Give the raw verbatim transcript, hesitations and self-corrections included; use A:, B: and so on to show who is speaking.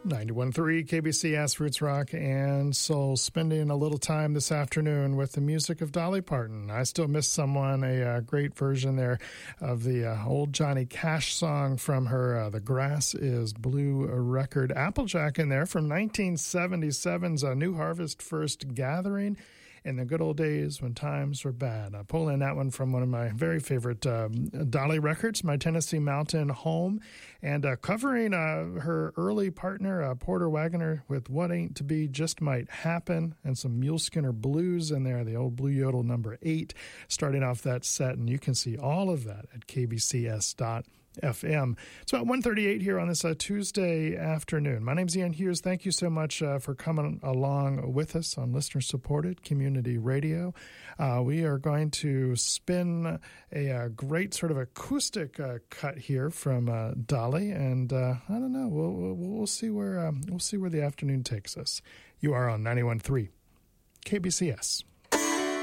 A: ninety-one point three K B C S Roots Rock and Soul, spending a little time this afternoon with the music of Dolly Parton. I Still Miss Someone, a uh, great version there of the uh, old Johnny Cash song from her uh, The Grass is Blue record. Applejack in there from nineteen seventy-seven's uh, New Harvest First Gathering. In the good old days when times were bad. I pull in that one from one of my very favorite um, Dolly records, My Tennessee Mountain Home, and uh, covering uh, her early partner, uh, Porter Wagoner, with What Ain't to Be Just Might Happen, and some Mule Skinner blues in there, the old Blue Yodel number eight, starting off that set, and you can see all of that at k b c s dot F M. It's about one thirty-eight here on this uh, Tuesday afternoon. My name's Ian Hughes. Thank you so much uh, for coming along with us on listener-supported community radio. Uh, we are going to spin a, a great sort of acoustic uh, cut here from uh, Dolly, and uh, I don't know. We'll, we'll, we'll see where um, we'll see where the afternoon takes us. You are on ninety-one point three K B C S.